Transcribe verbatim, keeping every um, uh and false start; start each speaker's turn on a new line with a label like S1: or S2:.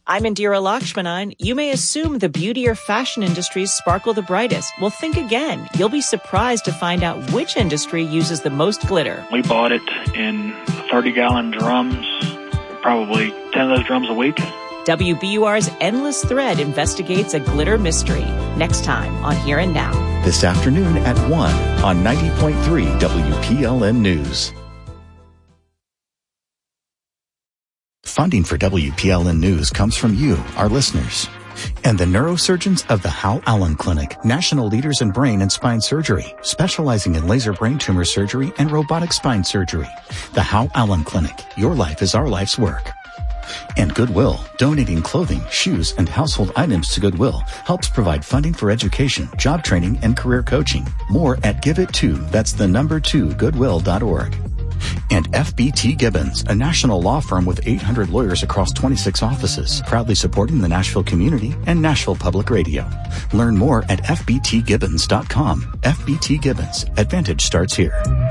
S1: I'm Indira Lakshmanan. You may assume the beauty or fashion industries sparkle the brightest. Well, think again. You'll be surprised to find out which industry uses the most glitter.
S2: We bought it in thirty-gallon drums, probably ten of those drums a week.
S1: W B U R's Endless Thread investigates a glitter mystery. Next time on Here and Now.
S3: This afternoon at one on ninety point three W P L N News. Funding for W P L N News comes from you, our listeners, and the neurosurgeons of the Hal Allen Clinic, national leaders in brain and spine surgery, specializing in laser brain tumor surgery and robotic spine surgery. The Hal Allen Clinic, your life is our life's work. And Goodwill, donating clothing, shoes, and household items to Goodwill helps provide funding for education, job training, and career coaching. More at Give It To, that's the number two, goodwill dot org. And F B T Gibbons, a national law firm with eight hundred lawyers across twenty-six offices, proudly supporting the Nashville community and Nashville Public Radio. Learn more at F B T Gibbons dot com. F B T Gibbons. Advantage starts here.